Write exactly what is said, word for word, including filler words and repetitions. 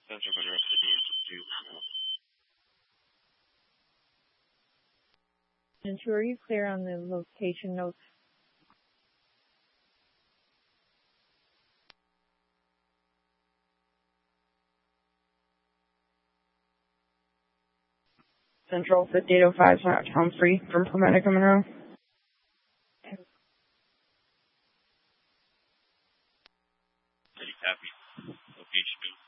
Central Federal City And two, are you clear on the location notes? Central fifty-eight oh five, Tom Free from Palmetto Monroe. City copy. Location